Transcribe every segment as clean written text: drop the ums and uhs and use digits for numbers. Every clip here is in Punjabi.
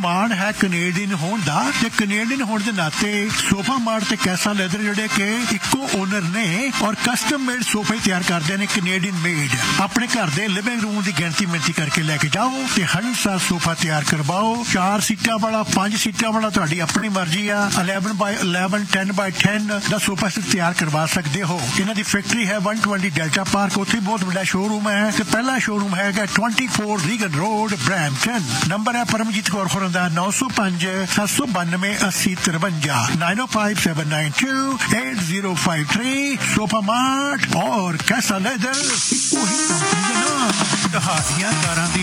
ਮਾਣ ਹੈ ਕੈਨੇਡੀਅਨ ਹੋਣ ਦਾ, ਤੇ ਕੈਨੇਡੀਅਨ ਹੋਣ ਦੇ ਨਾਤੇ ਸੋਫਾ ਮਾਰਟ ਤੇ ਕੈਸਾ ਲੈਦਰ ਜਿਹੜੇ ਕਿ ਇੱਕੋ ਓਨਰ ਨੇ ਔਰ ਕਸਟਮ ਮੇਡ ਸੋਫੇ ਤਿਆਰ ਕਰਦੇ ਨੇ, ਕੈਨੇਡੀਅਨ ਮੇਡ। ਆਪਣੇ ਘਰ ਦੇ ਲਿਵਿੰਗ ਰੂਮ ਦੀ ਗਿਣਤੀ ਮਿਣਤੀ ਕਰਕੇ ਲੈ ਕੇ ਜਾਓ ਤੇ 100 ਸੋਫਾ ਤਿਆਰ ਕਰਵਾਓ। 4 ਸੀਟਾਂ ਵਾਲਾ, 5 ਸੀਟਾਂ ਵਾਲਾ, ਤੁਹਾਡੀ ਆਪਣੀ ਮਰਜ਼ੀ ਆ। 11x11, 10x10 ਦਾ ਸੋਫਾ ਤਿਆਰ ਕਰਵਾ ਸਕਦੇ ਹੋ। ਇਹਨਾਂ ਦੀ ਫੈਕਟਰੀ ਹੈ 120 ਡੈਲਟਾ ਪਾਰਕ, ਉੱਥੇ ਬਹੁਤ ਵੱਡਾ ਸ਼ੋਰੂਮ ਹੈ ਤੇ ਪਹਿਲਾ ਸ਼ੋਰੂਮ ਹੈਗਾ 24 ਰੀਗਨ ਰੋਡ, ਬ੍ਰੈਂਪਟਨ। ਨੰਬਰ ਹੈ ਪਰਮਜੀਤ ਕੌਰ ਹੋਰਾਂ ਦਾ 905 792 8053 9057928053। सोफा मार्ट और कैसा लेदर वही कंपनी का नाम। दहातियां कारां दी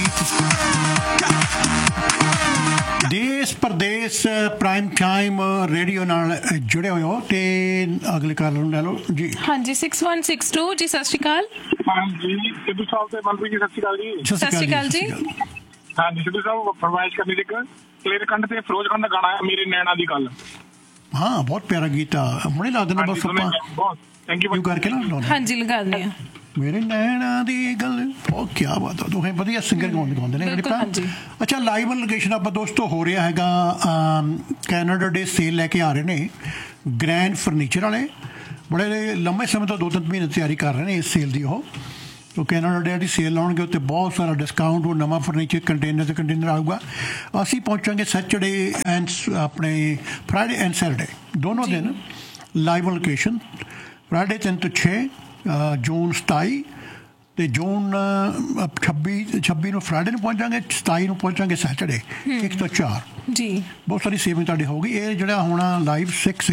देश प्रदेश प्राइम टाइम रेडियो नाल जुड़े हुए हो ते अगले काल ले लो जी। हाँ जी 6162 जी सत श्री अकाल। हाँ जी सिद्धू साहब ते मनप्रीत जी सत श्री अकाल जी। सत श्री अकाल जी। हाँ जी सिद्धू साहब फरमाइश करनी थी क्लियर कंठ ते फिरोज खान दा गाना है मेरे नैना दी गल। हाँ बहुत प्यारा गीत आ, हुणे ला देना बस ਆਪਾਂ थैंक यू करके ना। हाँ जी लगा दें मेरे नैना दी गल। ओ क्या बात है, तुहें वधिया सिंगर गाउंदे ने। अच्छा लाइव लोकेशन आप दोस्तों हो रहा हैगा कैनेडा डे सेल लैके आ रहे ने ग्रैंड फर्नीचर वाले। बड़े लंबे समय तो 2-3 महीने तैयारी कर रहे हैं इस सेल की। तो कैनेडा डे की सेल लाउणगे उत्ते बहुत सारा डिस्काउंट, वो नवा फर्नीचर कंटेनर से कंटेनर आऊगा। असीं पहुँचांगे सैटरडे एंड अपने फ्राइडे एंड सैटरडे दोनों दिन लाइव लोकेशन। फ्राइडे 3 ਤੋਂ 6 जून 27 ਤੇ जून 26 ਨੂੰ ਫਰਾਈਡੇ ਨੂੰ ਪਹੁੰਚਾਂਗੇ, 27 ਨੂੰ ਪਹੁੰਚਾਂਗੇ ਸੈਟਰਡੇ 1 ਤੋਂ 4 ਜੀ। ਬਹੁਤ ਸਾਰੀ ਸੇਵਿੰਗ ਤੁਹਾਡੀ ਹੋਊਗੀ। ਇਹ ਜਿਹੜਾ ਹੋਣਾ ਲਾਈਵ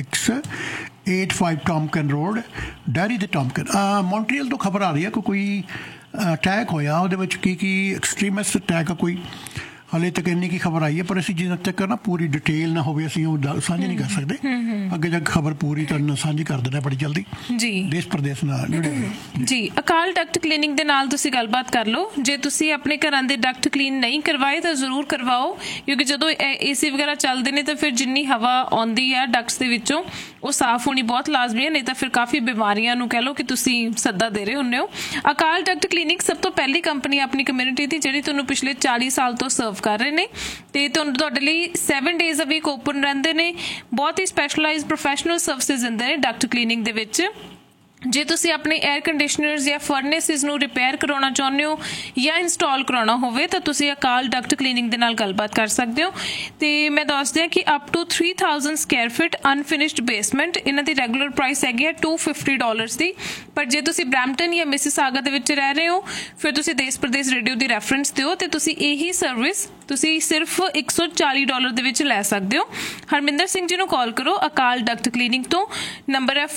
6685 ਟੌਮਕਨ ਰੋਡ ਡੈਰੀ ਦੇ ਟੌਮਕਨ। ਮੌਂਟਰੀਅਲ ਤੋਂ ਖਬਰ ਆ ਰਹੀ ਹੈ ਕਿ ਕੋਈ ਅਟੈਕ ਹੋਇਆ, ਉਹਦੇ ਵਿੱਚ ਕੀ ਐਕਸਟ੍ਰੀਮਿਸਟ ਅਟੈਕ ਆ ਕੋਈ। ਹਾਲੇ ਤੱਕ ਇੰਨੀ ਕੀ ਖਬਰ ਆਈ ਹੈ, ਪਰ ਅਸੀਂ ਜਿੰਨਾ ਤੱਕ ਨਾ ਪੂਰੀ ਡਿਟੇਲ ਨਾ ਹੋਵੇ ਅਸੀਂ ਉਹ ਸਾਂਝੀ ਨਹੀਂ ਕਰ ਸਕਦੇ। ਅੱਗੇ ਜਾ ਕੇ ਖਬਰ ਪੂਰੀ ਤੁਹਾਡੇ ਨਾਲ ਸਾਂਝੀ ਕਰ ਦੇਣਾ ਬੜੀ ਜਲਦੀ ਜੀ। ਦੇਸ਼ ਪ੍ਰਦੇਸ਼ ਨਾਲ ਜੁੜੇ ਜੀ। ਅਕਾਲ ਡਕਟ ਕਲੀਨਿੰਗ ਦੇ ਨਾਲ ਤੁਸੀਂ ਗੱਲਬਾਤ ਕਰ ਲਓ। ਜੇ ਤੁਸੀਂ ਆਪਣੇ ਘਰਾਂ ਦੇ ਡਕਟ ਕਲੀਨ ਨਹੀਂ ਕਰਵਾਏ ਤਾਂ ਜ਼ਰੂਰ ਕਰਵਾਓ, ਕਿਉਂਕਿ ਜਦੋਂ ਏਸੀ ਵਗੈਰਾ ਚੱਲਦੇ ਨੇ ਤਾਂ ਫਿਰ ਜਿੰਨੀ ਹਵਾ ਆਉਂਦੀ ਹੈ ਡਕਟਸ ਦੇ ਵਿੱਚੋਂ ਉਹ ਸਾਫ਼ ਹੋਣੀ ਬਹੁਤ ਲਾਜ਼ਮੀ ਹੈ, ਨਹੀਂ ਤਾਂ ਫਿਰ ਕਾਫੀ ਬਿਮਾਰੀਆਂ ਨੂੰ ਕਹਿ ਲਓ ਕਿ ਤੁਸੀਂ ਸੱਦਾ ਦੇ ਰਹੇ ਹੁੰਦੇ ਹੋ। ਅਕਾਲ ਡਕਟ ਕਲੀਨਿਕ ਸਭ ਤੋਂ ਪਹਿਲੀ ਕੰਪਨੀ ਆਪਣੀ ਕਮਿਊਨਿਟੀ ਦੀ ਜਿਹੜੀ ਤੁਹਾਨੂੰ ਪਿਛਲੇ 40 ਸਾਲ ਤੋਂ ਸਰਵ ਕਰ ਰਹੇ ਨੇ ਤੇ ਤੁਹਾਨੂੰ ਤੁਹਾਡੇ ਲਈ 7 ਡੇਜ਼ ਅ ਵੀਕ ਓਪਨ ਰਹਿੰਦੇ ਨੇ। ਬਹੁਤ ਹੀ ਸਪੈਸ਼ਲਾਈਜ਼ਡ ਪ੍ਰੋਫੈਸ਼ਨਲ ਸਰਵਿਸਿਜ਼ ਦਿੰਦੇ ਨੇ ਡਕਟ ਕਲੀਨਿੰਗ ਦੇ ਵਿੱਚ। ਜੇ ਤੁਸੀਂ ਆਪਣੇ 에ਅਰ ਕੰਡੀਸ਼ਨਰਸ ਜਾਂ ਫਰਨੇਸਿਸ ਨੂੰ ਰਿਪੇਅਰ ਕਰਾਉਣਾ ਚਾਹੁੰਦੇ ਹੋ ਜਾਂ ਇੰਸਟਾਲ ਕਰਾਉਣਾ ਹੋਵੇ ਤਾਂ ਤੁਸੀਂ ਅਕਾਲ ਡਕਟ ਕਲੀਨਿੰਗ ਦੇ ਨਾਲ ਗੱਲਬਾਤ ਕਰ ਸਕਦੇ ਹੋ। ਤੇ ਮੈਂ ਦੱਸਦੀ ਹਾਂ ਕਿ up to 3000 Square feet unfinished basement ਇਹਨਾਂ ਦੀ ਰੈਗੂਲਰ ਪ੍ਰਾਈਸ ਹੈਗੀ ਹੈ $250 ਦੀ। ਪਰ ਜੇ ਤੁਸੀਂ ਬਰੈਂਪਟਨ ਜਾਂ ਮਿਸਿਸਾਗਾ ਦੇ ਵਿੱਚ ਰਹਿ ਰਹੇ ਹੋ ਫਿਰ ਤੁਸੀਂ ਦੇਸ਼ ਪ੍ਰਦੇਸ਼ ਰੇਡੀਓ ਦੀ ਰੈਫਰੈਂਸ ਦਿਓ ਤੇ ਤੁਸੀਂ ਇਹੀ ਸਰਵਿਸ ਤੁਸੀਂ ਸਿਰਫ $140 ਦੇ ਵਿੱਚ ਲੈ ਸਕਦੇ ਹੋ। ਹਰਮਿੰਦਰ ਸਿੰਘ ਜੀ ਨੂੰ ਕਾਲ ਕਰੋ ਅਕਾਲ ਡਕਟ ਕਲੀਨਿਕ ਤੋਂ। ਨੰਬਰ ਹੈ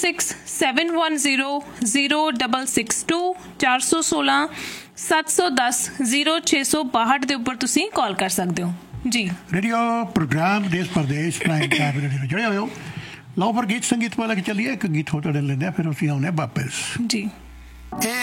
4167100662 416 710 0662 ਦੇ ਉੱਪਰ ਤੁਸੀਂ ਕਾਲ ਕਰ ਸਕਦੇ ਹੋ ਜੀ। रेडियो प्रोग्राम देश प्रदेश प्राइम टाइम रेडियो जुड़े हुए हो। लो पर गीत संगीत वाला के चलिए एक गीत होता लेने फिर उसी आने वापस जी।